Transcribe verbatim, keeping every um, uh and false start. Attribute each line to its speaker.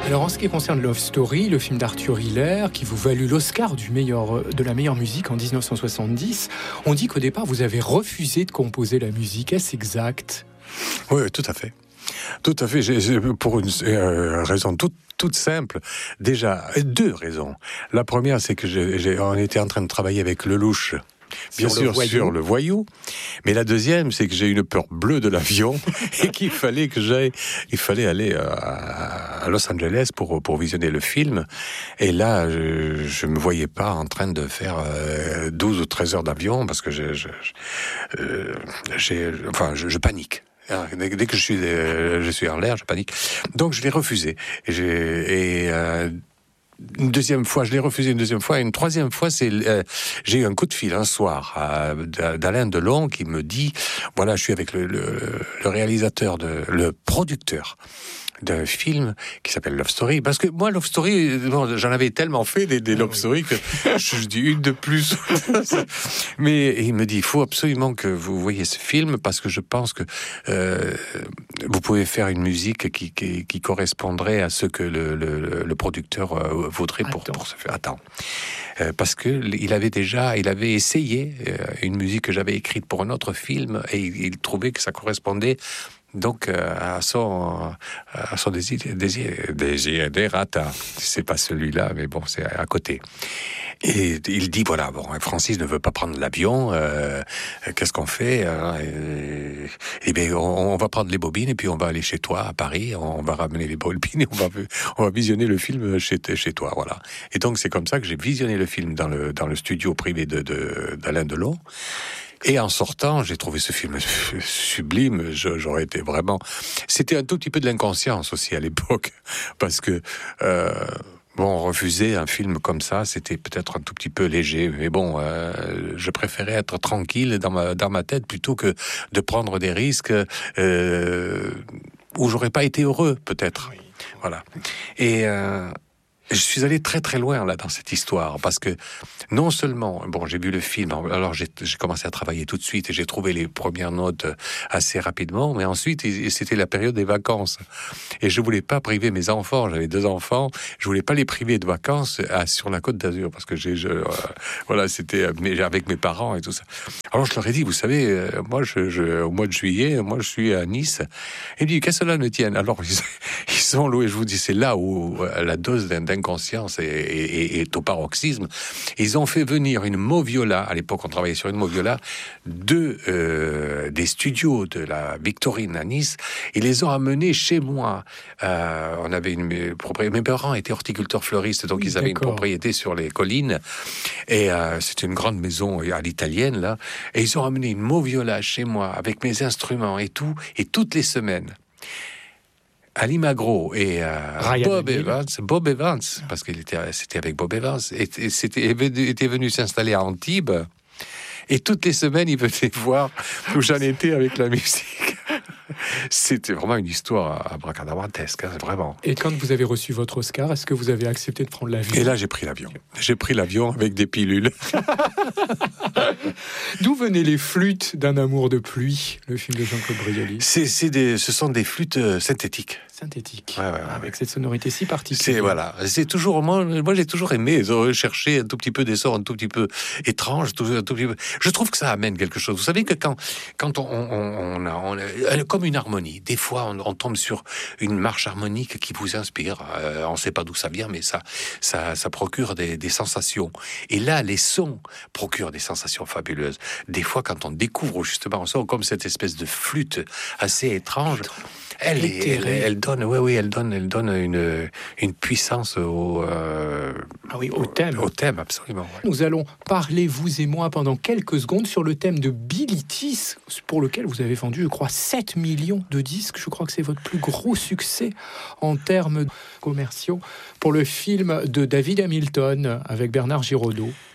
Speaker 1: Alors en ce qui concerne Love Story, le film d'Arthur Hiller, qui vous valut l'Oscar du meilleur, de la meilleure musique en dix-neuf cent soixante-dix, on dit qu'au départ vous avez refusé de composer la musique. Est-ce exact ?
Speaker 2: Oui, tout à fait. Tout à fait, j'ai, j'ai, pour une euh, raison toute, toute simple. Déjà, deux raisons. La première, c'est que j'ai, j'ai, on était en train de travailler avec Lelouch, bien sur sûr, le sur le voyou. Mais la deuxième, c'est que j'ai une peur bleue de l'avion et qu'il fallait que j'aille, il fallait aller à, à Los Angeles pour, pour visionner le film. Et là, je, je me voyais pas en train de faire euh, douze ou treize heures d'avion parce que je, je, je, euh, j'ai, enfin, je, je panique. Dès que je suis, euh, je suis en l'air, je panique. Donc je l'ai refusé. Et, j'ai, et euh, une deuxième fois, je l'ai refusé une deuxième fois. Et une troisième fois, c'est, euh, j'ai eu un coup de fil un soir euh, d'Alain Delon qui me dit, voilà, je suis avec le, le, le réalisateur, de, le producteur d'un film qui s'appelle Love Story, parce que moi Love Story, bon, j'en avais tellement fait des, des Love Story que je, je dis une de plus. Mais il me dit, il faut absolument que vous voyez ce film parce que je pense que euh, vous pouvez faire une musique qui, qui, qui correspondrait à ce que le, le, le producteur euh, voudrait pour, pour se faire. Attends. Euh, parce que il avait déjà, il avait essayé euh, une musique que j'avais écrite pour un autre film et il, il trouvait que ça correspondait donc euh, à son à son désir désir désir des ratas. C'est pas celui-là, mais bon, c'est à côté. Et il dit voilà, bon, Francis ne veut pas prendre l'avion. Euh, qu'est-ce qu'on fait? et, et bien, on, on va prendre les bobines et puis on va aller chez toi à Paris. On va ramener les bobines et on va on va visionner le film chez chez toi, voilà. Et donc c'est comme ça que j'ai visionné le film dans le dans le studio privé de, de d'Alain Delon. Et en sortant, j'ai trouvé ce film sublime. Je, j'aurais été vraiment... C'était un tout petit peu de l'inconscience aussi à l'époque, parce que... Euh, Bon, refuser un film comme ça, c'était peut-être un tout petit peu léger, mais bon, euh, je préférais être tranquille dans ma dans ma tête plutôt que de prendre des risques euh, où j'aurais pas été heureux, peut-être. Oui. Voilà. Et euh, je suis allé très très loin là dans cette histoire parce que non seulement, bon, j'ai vu le film, alors j'ai, j'ai commencé à travailler tout de suite et j'ai trouvé les premières notes assez rapidement, mais ensuite c'était la période des vacances et je voulais pas priver mes enfants, j'avais deux enfants, je voulais pas les priver de vacances à, sur la Côte d'Azur parce que j'ai, je, euh, voilà, c'était avec mes parents et tout ça. Alors je leur ai dit, vous savez, euh, moi je, je, au mois de juillet, moi je suis à Nice. Et dit, qu'est-ce que cela ne tienne? Alors ils, ils sont loués, je vous dis, c'est là où la dose d'inconscience est, est, est au paroxysme. Ils ont fait venir une Moviola, à l'époque on travaillait sur une Moviola, de, euh, des studios de la Victorine à Nice. Ils les ont amenés chez moi. Euh, on avait une propriété. Mes parents étaient horticulteurs fleuristes, donc oui, ils avaient d'accord. Une propriété sur les collines. Et euh, c'était une grande maison à l'italienne, là. Et ils ont amené une Moviola chez moi, avec mes instruments et tout, et toutes les semaines. Ali Magro et euh, Bob Evans, Bob Evans, parce qu'il était, c'était avec Bob Evans, et, et c'était, était venu s'installer à Antibes, et toutes les semaines, il venait voir où j'en étais avec la musique. C'était vraiment une histoire abracadabrantesque, hein, vraiment.
Speaker 1: Et quand vous avez reçu votre Oscar, est-ce que vous avez accepté de prendre l'avion?
Speaker 2: Et là, j'ai pris l'avion. J'ai pris l'avion avec des pilules.
Speaker 1: D'où venaient les flûtes d'un amour de pluie, le film de Jean-Claude Brialy?
Speaker 2: C'est, c'est des, ce sont des flûtes euh, synthétiques.
Speaker 1: Synthétiques,
Speaker 2: ouais, ouais, ouais,
Speaker 1: avec
Speaker 2: ouais.
Speaker 1: cette sonorité si particulière.
Speaker 2: C'est, voilà. C'est toujours, moi, moi, j'ai toujours aimé chercher un tout petit peu des sons un tout petit peu étranges, tout, un tout petit peu. Je trouve que ça amène quelque chose. Vous savez que quand, quand on, on, on a, on a, comme une harmonie, des fois, on, on tombe sur une marche harmonique qui vous inspire. Euh, on ne sait pas d'où ça vient, mais ça, ça, ça procure des, des sensations. Et là, les sons procurent des sensations fabuleuses. Des fois, quand on découvre justement un son comme cette espèce de flûte assez étrange, elle, est, elle, elle donne, oui, oui, elle donne, elle donne une, une puissance au, euh,
Speaker 1: ah oui, au thème,
Speaker 2: au thème, absolument. Ouais.
Speaker 1: Nous allons parler vous et moi pendant quelques secondes sur le thème de Bilitis, pour lequel vous avez vendu, je crois, sept millions de disques. Je crois que c'est votre plus gros succès en termes commerciaux pour le film de David Hamilton avec Bernard Giraudot.